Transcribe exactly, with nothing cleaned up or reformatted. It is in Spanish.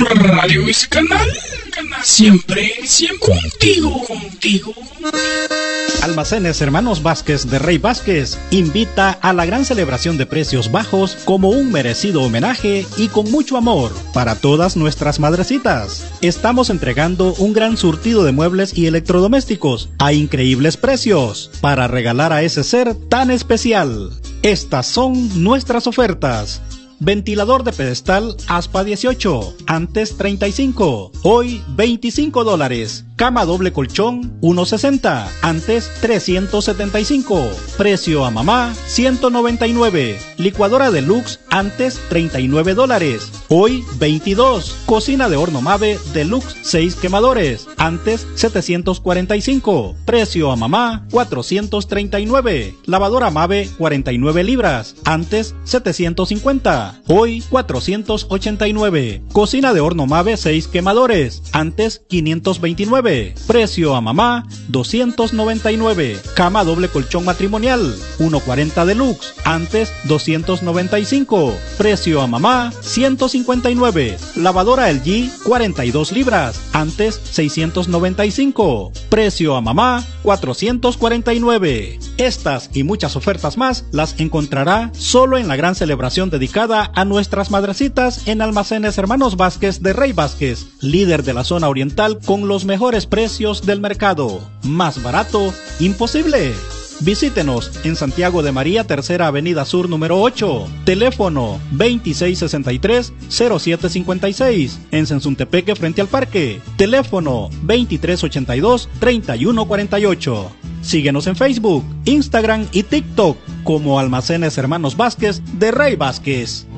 Radio ese canal, siempre, siempre contigo, contigo. Almacenes Hermanos Vázquez de Rey Vázquez invita a la gran celebración de precios bajos como un merecido homenaje y con mucho amor para todas nuestras madrecitas. Estamos entregando un gran surtido de muebles y electrodomésticos a increíbles precios para regalar a ese ser tan especial. Estas son nuestras ofertas. Ventilador de pedestal Aspa dieciocho, antes treinta y cinco, hoy veinticinco dólares. Cama doble colchón uno sesenta, antes trescientos setenta y cinco. Precio a mamá ciento noventa y nueve. Licuadora deluxe antes treinta y nueve dólares, hoy veintidós. Cocina de horno Mave deluxe seis quemadores, antes setecientos cuarenta y cinco. Precio a mamá cuatrocientos treinta y nueve. Lavadora Mave cuarenta y nueve libras, antes setecientos cincuenta, hoy cuatrocientos ochenta y nueve. Cocina de horno Mave seis quemadores, antes quinientos veintinueve. Precio a mamá doscientos noventa y nueve. Cama doble colchón matrimonial uno cuarenta deluxe, antes doscientos noventa y cinco. Precio a mamá ciento cincuenta y nueve. Lavadora L G cuarenta y dos libras, antes seiscientos noventa y cinco. Precio a mamá cuatrocientos cuarenta y nueve. Estas y muchas ofertas más las encontrará solo en la gran celebración dedicada a nuestras madrecitas en Almacenes Hermanos Vázquez de Rey Vázquez, líder de la zona oriental con los mejores precios del mercado. Más barato, imposible. Visítenos en Santiago de María, Tercera Avenida Sur, número ocho. Teléfono veintiséis sesenta y tres cero siete cincuenta y seis. En Sensuntepeque, frente al parque. Teléfono veintitrés ochenta y dos treinta y uno cuarenta y ocho. Síguenos en Facebook, Instagram y TikTok como Almacenes Hermanos Vázquez de Rey Vázquez.